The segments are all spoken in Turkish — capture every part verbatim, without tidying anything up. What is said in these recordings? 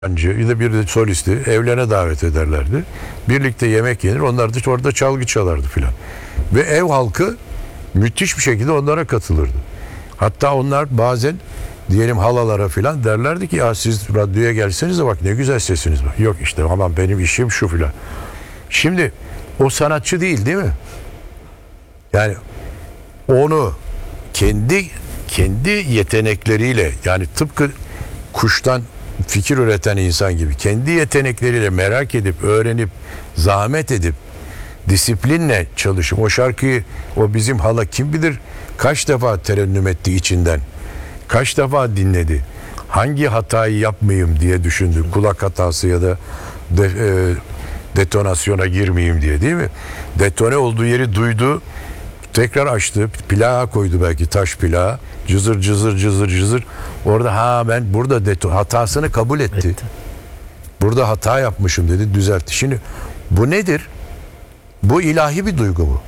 bir de bir de solisti evlerine davet ederlerdi. Birlikte yemek yenir. Onlar da orada çalgı çalardı filan. Ve ev halkı müthiş bir şekilde onlara katılırdı. Hatta onlar bazen diyelim halalara filan derlerdi ki ya siz radyoya gelseniz de bak ne güzel sesiniz var. Yok işte aman benim işim şu filan. Şimdi o sanatçı değil değil mi? Yani onu kendi kendi yetenekleriyle, yani tıpkı kuştan fikir üreten insan gibi kendi yetenekleriyle merak edip, öğrenip, zahmet edip, disiplinle çalışıp o şarkıyı, o bizim hala kim bilir kaç defa terennüm etti içinden, kaç defa dinledi, hangi hatayı yapmayayım diye düşündü, kulak hatası ya da de, e, detonasyona girmeyeyim diye, değil mi? Detone olduğu yeri duydu, tekrar açtı, plağa koydu, belki taş plağa, cızır cızır cızır cızır, orada ha ben burada deton hatasını kabul etti. etti. Burada hata yapmışım dedi, düzeltti. Şimdi bu nedir? Bu ilahi bir duygu bu.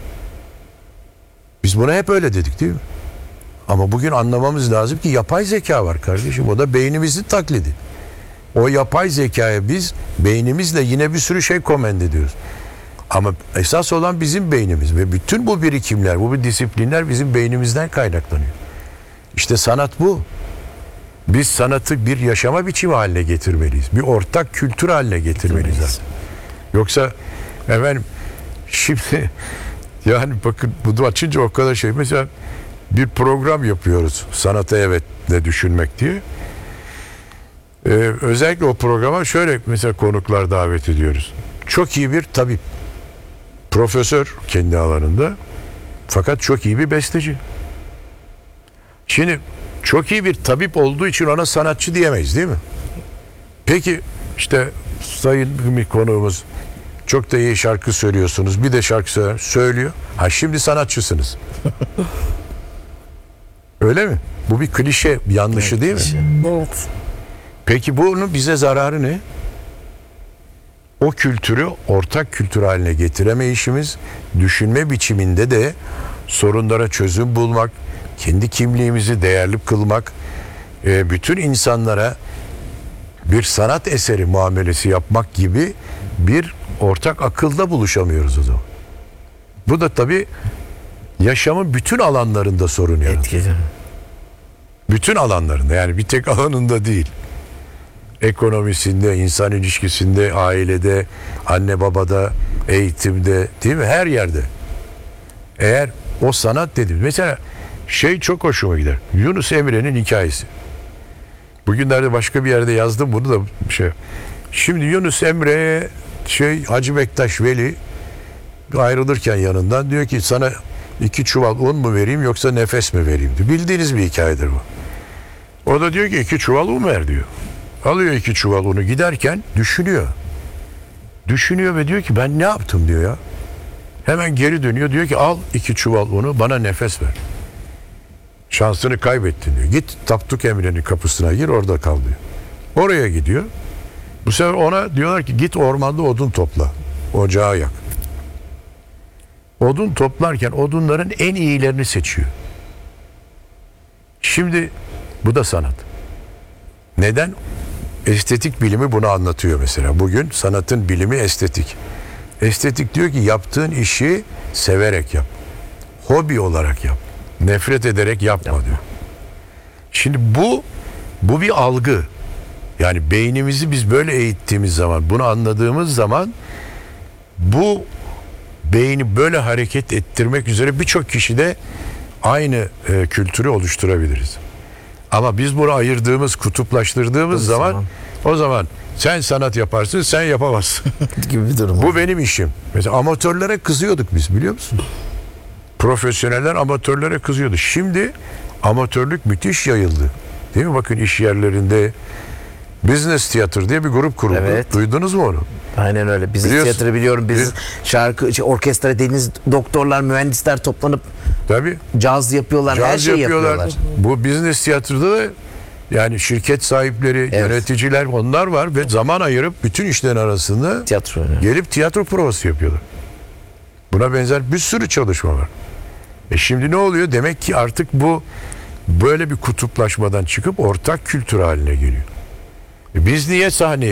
Biz buna hep öyle dedik değil mi? Ama bugün anlamamız lazım ki yapay zeka var kardeşim. O da beynimizin taklidi. O yapay zekaya biz beynimizle yine bir sürü şey komend ediyoruz. Ama esas olan bizim beynimiz ve bütün bu birikimler, bu disiplinler bizim beynimizden kaynaklanıyor. İşte sanat bu. Biz sanatı bir yaşama biçimi haline getirmeliyiz. Bir ortak kültür haline getirmeliyiz zaten. Yoksa efendim şimdi yani bakın bunu açınca o kadar şey, mesela bir program yapıyoruz sanata evet ne düşünmek diye. Ee, özellikle o programa şöyle mesela konuklar davet ediyoruz. Çok iyi bir tabip, profesör kendi alanında, fakat çok iyi bir besteci. Şimdi çok iyi bir tabip olduğu için ona sanatçı diyemeyiz değil mi? Peki işte sayın bir konuğumuz, çok da iyi şarkı söylüyorsunuz, bir de şarkı söylüyor. söylüyor. Ha şimdi sanatçısınız. Öyle mi? Bu bir klişe, yanlışı evet, değil klişe. mi? Evet. Peki bunun bize zararı ne? O kültürü ortak kültür haline getiremeyişimiz, düşünme biçiminde de sorunlara çözüm bulmak, kendi kimliğimizi değerli kılmak, bütün insanlara bir sanat eseri muamelesi yapmak gibi bir ortak akılda buluşamıyoruz o zaman. Bu da tabii yaşamın bütün alanlarında sorun yaratıyor. Bütün alanlarında, yani bir tek alanında değil. Ekonomisinde, insan ilişkisinde, ailede, anne babada, eğitimde, değil mi? Her yerde. Eğer o sanat dedim. Mesela şey çok hoşuma gider. Yunus Emre'nin hikayesi. Bugünlerde başka bir yerde yazdım bunu da şey. Şimdi Yunus Emre şey Hacı Bektaş Veli ayrılırken yanından diyor ki sana iki çuval un mu vereyim yoksa nefes mi vereyim diyor. Bildiğiniz bir hikayedir bu. O da diyor ki iki çuval un ver diyor. Alıyor iki çuval unu, giderken düşünüyor. Düşünüyor ve diyor ki ben ne yaptım diyor ya. Hemen geri dönüyor, diyor ki al iki çuval unu, bana nefes ver. Şansını kaybettin diyor. Git Tapduk Emre'nin kapısına gir, orada kal diyor. Oraya gidiyor. Bu sefer ona diyorlar ki git ormanda odun topla. Ocağı yak. Odun toplarken odunların en iyilerini seçiyor. Şimdi bu da sanat. Neden? Estetik bilimi bunu anlatıyor mesela. Bugün sanatın bilimi estetik. Estetik diyor ki yaptığın işi severek yap. Hobi olarak yap. Nefret ederek yapma diyor. Şimdi bu bu bir algı. Yani beynimizi biz böyle eğittiğimiz zaman, bunu anladığımız zaman bu beyni böyle hareket ettirmek üzere birçok kişide aynı e, kültürü oluşturabiliriz. Ama biz bunu ayırdığımız, kutuplaştırdığımız zaman, zaman o zaman sen sanat yaparsın, sen yapamazsın gibi bir durum. Bu benim işim. Mesela amatörlere kızıyorduk biz, biliyor musun? Profesyoneller amatörlere kızıyordu. Şimdi amatörlük müthiş yayıldı. Değil mi? Bakın iş yerlerinde Business Theater diye bir grup kuruldu. Evet. Duydunuz mu onu? Aynen öyle. Business Theater'ı biliyorum. Biz Biz, şarkı, şey, orkestra dediğiniz doktorlar, mühendisler toplanıp tabii, caz yapıyorlar, caz her şeyi yapıyorlar. yapıyorlar. Bu Business Theater'da da yani şirket sahipleri, evet, yöneticiler, onlar var ve zaman ayırıp bütün işlerin arasında tiyatro gelip tiyatro provası yapıyorlar. Buna benzer bir sürü çalışma var. E şimdi ne oluyor? Demek ki artık bu böyle bir kutuplaşmadan çıkıp ortak kültür haline geliyor. Biz niye sahneye